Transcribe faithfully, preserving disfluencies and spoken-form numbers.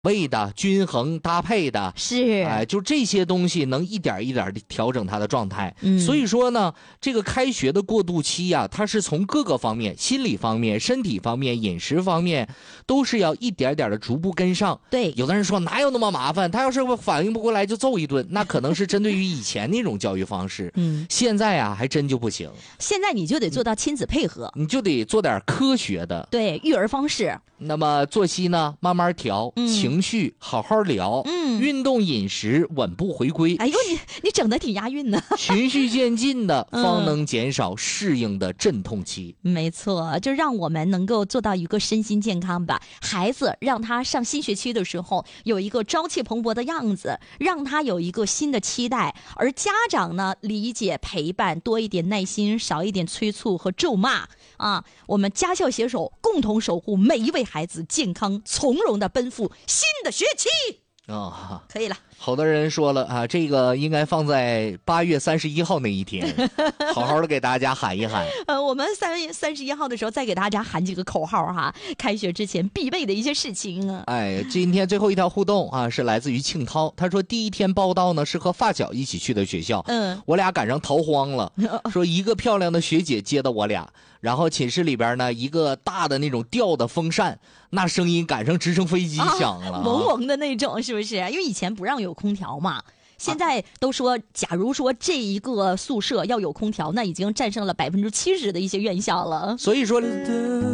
位的、均衡搭配的， 是， 哎，就这些东西能一点一点的调整它的状态。 嗯， 所以说呢，这个开学的过渡期呀、啊，它是从各个方面，心理方面、身体方面、饮食方面，都是要一点点的逐步跟上。 对， 有的人说哪有那么麻烦？他要是反应不过来就揍一顿，那可能是针对于以前那种教育方式。 嗯， 现在啊，还真就不行。 现在你就得做到亲子配合， 你就得做点科学的。 对，育儿方式。 那么作息呢，慢慢调， 嗯、 情绪好好聊， 嗯， 运动饮食稳步回归。 哎呦，你你整的挺押韵呢。 循序渐进的，方能减少适应的阵痛期。 嗯、没错，就让我们能够做到一个身心健康吧。孩子让他上新学期的时候有一个朝气蓬勃的样子，让他有一个新的期待。而家长呢，理解陪伴，多一点耐心，少一点催促和咒骂啊。我们家校携手，共同守护每一位孩子健康从容的奔赴新的学期。 哦， 可以了。 好多人说了啊，这个应该放在八月三十一号那一天，好好的给大家喊一喊。 呃，我们三月三十一号的时候再给大家喊几个口号哈，开学之前必备的一些事情啊。 哎，今天最后一条互动啊，是来自于庆涛，他说第一天报到呢是和发小一起去的学校， 嗯， 我俩赶上逃荒了，说一个漂亮的学姐接的我俩，然后寝室里边呢一个大的那种吊的风扇，那声音赶上直升飞机响了， 啊、嗡嗡的那种，是不是？因为以前不让有空调嘛。现在都说，假如说这一个宿舍要有空调，那已经战胜了百分之七十的一些院校了。 所以说。